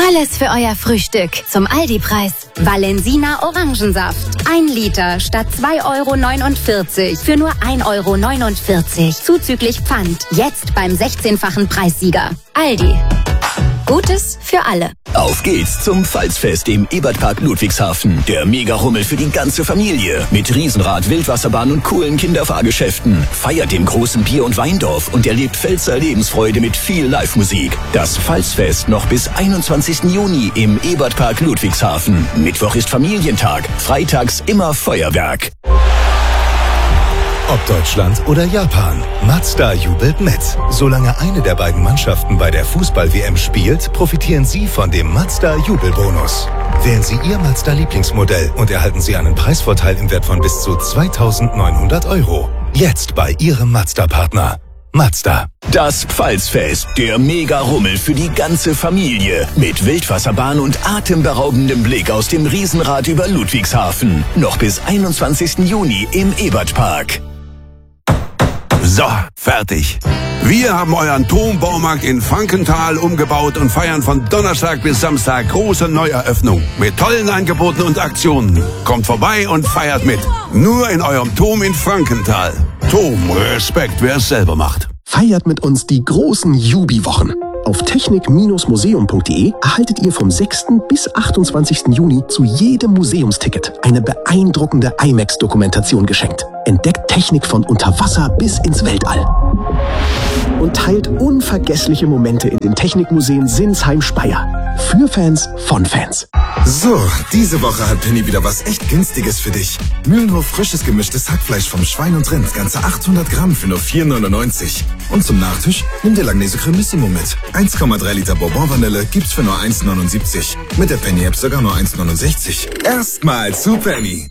Alles für euer Frühstück. Zum Aldi-Preis. Valensina Orangensaft. 1 Liter statt 2,49 € für nur 1,49 €. Zuzüglich Pfand. Jetzt beim 16-fachen Preissieger. Aldi. Gutes für alle. Auf geht's zum Pfalzfest im Ebertpark Ludwigshafen. Der Mega-Rummel für die ganze Familie. Mit Riesenrad, Wildwasserbahn und coolen Kinderfahrgeschäften. Feiert im großen Bier- und Weindorf und erlebt Pfälzer Lebensfreude mit viel Live-Musik. Das Pfalzfest noch bis 21. Juni im Ebertpark Ludwigshafen. Mittwoch ist Familientag. Freitags immer Feuerwerk. Ob Deutschland oder Japan, Mazda jubelt mit. Solange eine der beiden Mannschaften bei der Fußball-WM spielt, profitieren Sie von dem Mazda-Jubelbonus. Wählen Sie Ihr Mazda-Lieblingsmodell und erhalten Sie einen Preisvorteil im Wert von bis zu 2.900 €. Jetzt bei Ihrem Mazda-Partner. Mazda. Das Pfalzfest, der Mega-Rummel für die ganze Familie. Mit Wildwasserbahn und atemberaubendem Blick aus dem Riesenrad über Ludwigshafen. Noch bis 21. Juni im Ebertpark. So, fertig. Wir haben euren Turmbaumarkt in Frankenthal umgebaut und feiern von Donnerstag bis Samstag große Neueröffnung. Mit tollen Angeboten und Aktionen. Kommt vorbei und feiert mit. Nur in eurem Turm in Frankenthal. Turm, Respekt, wer es selber macht. Feiert mit uns die großen Jubi-Wochen. Auf technik-museum.de erhaltet ihr vom 6. bis 28. Juni zu jedem Museumsticket eine beeindruckende IMAX-Dokumentation geschenkt. Entdeckt Technik von unter Wasser bis ins Weltall. Und teilt unvergessliche Momente in den Technikmuseen Sinsheim-Speyer. Für Fans von Fans. So, diese Woche hat Penny wieder was echt Günstiges für dich. Mühlenhof frisches gemischtes Hackfleisch vom Schwein und Rind. Ganze 800 Gramm für nur 4,99 €. Und zum Nachtisch nimm dir Langnese Cremissimo mit. 1,3 Liter Bourbon-Vanille gibt's für nur 1,79 €. Mit der Penny-App sogar nur 1,69 €. Erstmal zu Penny.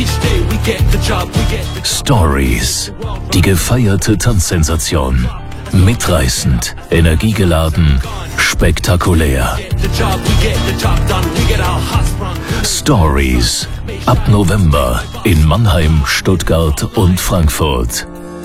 Stories. Die gefeierte Tanzsensation. Mitreißend, energiegeladen, spektakulär. Stories. Ab November in Mannheim, Stuttgart und Frankfurt.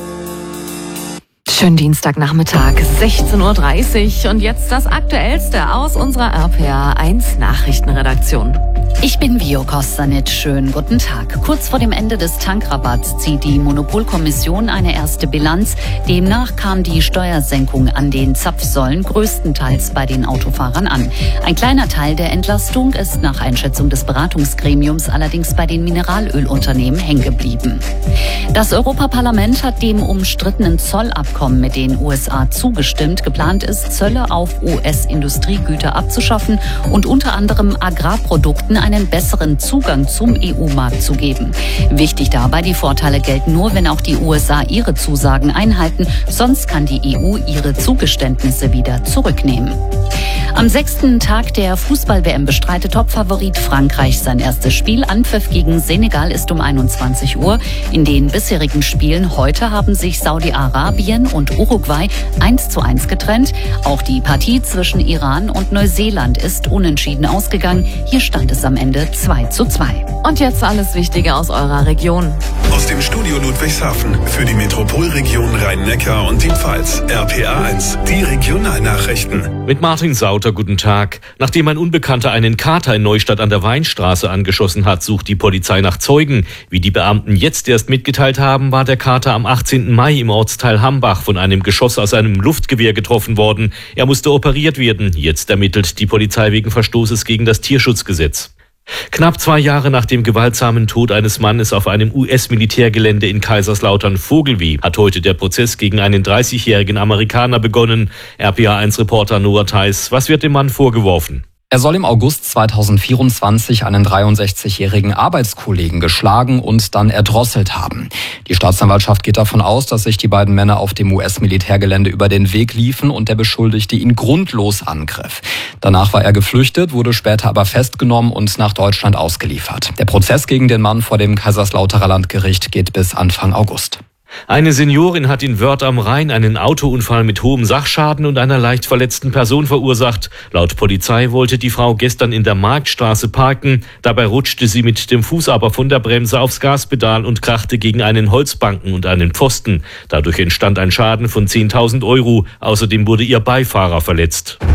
Schönen Dienstagnachmittag, 16:30 Uhr und jetzt das Aktuellste aus unserer RPA 1 Nachrichtenredaktion. Ich bin Vio Kostanic. Schönen guten Tag. Kurz vor dem Ende des Tankrabatts zieht die Monopolkommission eine erste Bilanz. Demnach kam die Steuersenkung an den Zapfsäulen größtenteils bei den Autofahrern an. Ein kleiner Teil der Entlastung ist nach Einschätzung des Beratungsgremiums allerdings bei den Mineralölunternehmen hängen geblieben. Das Europaparlament hat dem umstrittenen Zollabkommen mit den USA zugestimmt. Geplant ist, Zölle auf US-Industriegüter abzuschaffen und unter anderem Agrarprodukten einen besseren Zugang zum EU-Markt zu geben. Wichtig dabei, die Vorteile gelten nur, wenn auch die USA ihre Zusagen einhalten, sonst kann die EU ihre Zugeständnisse wieder zurücknehmen. Am 6. Tag der Fußball-WM bestreitet Topfavorit Frankreich sein erstes Spiel. Anpfiff gegen Senegal ist um 21 Uhr. In den bisherigen Spielen heute haben sich Saudi-Arabien und Uruguay 1:1 getrennt. Auch die Partie zwischen Iran und Neuseeland ist unentschieden ausgegangen. Hier stand es am Ende 2:2. Und jetzt alles Wichtige aus eurer Region. Aus dem Studio Ludwigshafen für die Metropolregion Rhein-Neckar und die Pfalz. RPA 1, die Regionalnachrichten. Mit Martin Sauter, guten Tag. Nachdem ein Unbekannter einen Kater in Neustadt an der Weinstraße angeschossen hat, sucht die Polizei nach Zeugen. Wie die Beamten jetzt erst mitgeteilt haben, war der Kater am 18. Mai im Ortsteil Hambach von einem Geschoss aus einem Luftgewehr getroffen worden. Er musste operiert werden. Jetzt ermittelt die Polizei wegen Verstoßes gegen das Tierschutzgesetz. Knapp 2 Jahre nach dem gewaltsamen Tod eines Mannes auf einem US-Militärgelände in Kaiserslautern-Vogelweh hat heute der Prozess gegen einen 30-jährigen Amerikaner begonnen. RPA1-Reporter Noah Theis, was wird dem Mann vorgeworfen? Er soll im August 2024 einen 63-jährigen Arbeitskollegen geschlagen und dann erdrosselt haben. Die Staatsanwaltschaft geht davon aus, dass sich die beiden Männer auf dem US-Militärgelände über den Weg liefen und der Beschuldigte ihn grundlos angriff. Danach war er geflüchtet, wurde später aber festgenommen und nach Deutschland ausgeliefert. Der Prozess gegen den Mann vor dem Kaiserslauterer Landgericht geht bis Anfang August. Eine Seniorin hat in Wörth am Rhein einen Autounfall mit hohem Sachschaden und einer leicht verletzten Person verursacht. Laut Polizei wollte die Frau gestern in der Marktstraße parken. Dabei rutschte sie mit dem Fuß aber von der Bremse aufs Gaspedal und krachte gegen einen Holzbanken und einen Pfosten. Dadurch entstand ein Schaden von 10.000 €. Außerdem wurde ihr Beifahrer verletzt.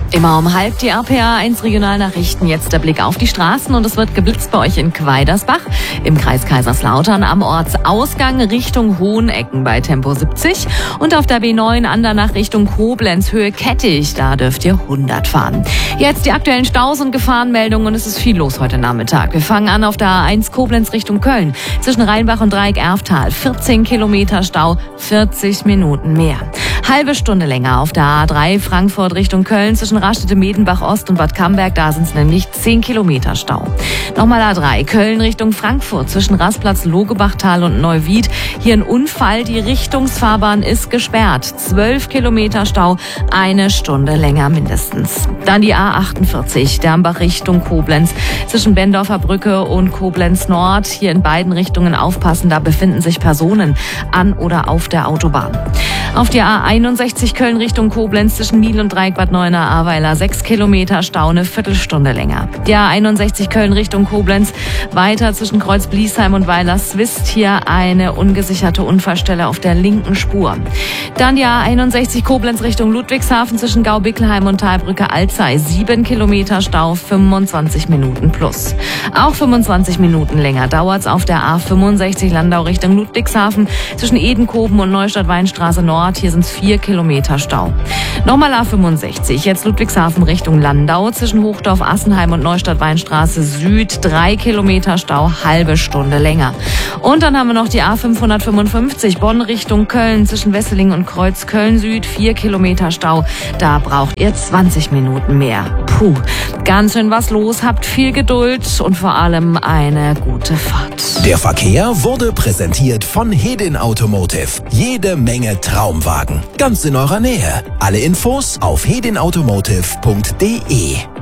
Immer um halb die RPA1 Regionalnachrichten. Jetzt der Blick auf die Straßen und es wird geblitzt bei euch in Quaidersbach, im Kreis Kaiserslautern am Ortsausgang Richtung Hohenecken bei Tempo 70 und auf der B9 Andernach Richtung Koblenz Höhe Kettich, da dürft ihr 100 fahren. Jetzt die aktuellen Staus und Gefahrenmeldungen und es ist viel los heute Nachmittag. Wir fangen an auf der A1 Koblenz Richtung Köln, zwischen Rheinbach und Dreieck-Erftal, 14 Kilometer Stau, 40 Minuten mehr. Halbe Stunde länger auf der A3 Frankfurt Richtung Köln, zwischen Rastede, Medenbach Ost und Bad Camberg, da sind es nämlich 10 Kilometer Stau. Nochmal A3 Köln Richtung Frankfurt, zwischen Rastplatz, Logebachtal und Neuwied. Hier ein Unfall, die Richtungsfahrbahn ist gesperrt. 12 Kilometer Stau, eine Stunde länger mindestens. Dann die A48 Dernbach Richtung Koblenz, zwischen Bendorfer Brücke und Koblenz Nord. Hier in beiden Richtungen aufpassen, da befinden sich Personen an oder auf der Autobahn. Auf die A61 Köln Richtung Koblenz, zwischen Miel und Dreieck Bad Neuenahr-Ahrweiler, 6 Kilometer Stau, eine Viertelstunde länger. Die A61 Köln Richtung Koblenz, weiter zwischen Kreuz-Bliesheim und Weiler-Swist, hier eine ungesicherte Unfallstelle auf der linken Spur. Dann die A61 Koblenz Richtung Ludwigshafen, zwischen Gau-Bickelheim und Talbrücke-Alzey, 7 Kilometer Stau, 25 Minuten plus. Auch 25 Minuten länger dauert's auf der A65 Landau Richtung Ludwigshafen, zwischen Edenkoben und Neustadt-Weinstraße Nord, hier sind's 4 Kilometer Stau. Nochmal A65, jetzt Ludwigshafen Richtung Landau, zwischen Hochdorf, Assenheim und Neustadt-Weinstraße Süd, 3 Kilometer Stau, halbe Stunde länger. Und dann haben wir noch die A555 Bonn Richtung Köln, zwischen Wesseling und Kreuz Köln Süd, 4 Kilometer Stau, da braucht ihr 20 Minuten mehr. Puh, ganz schön was los, habt viel Geduld und vor allem eine gute Fahrt. Der Verkehr wurde präsentiert von Hedin Automotive. Jede Menge Traumwagen. Ganz in eurer Nähe. Alle Infos auf hedinautomotive.de.